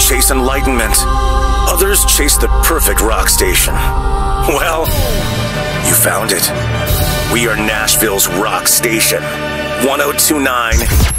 chase enlightenment. Others chase the perfect rock station. Well, you found it. We are Nashville's rock station. 1029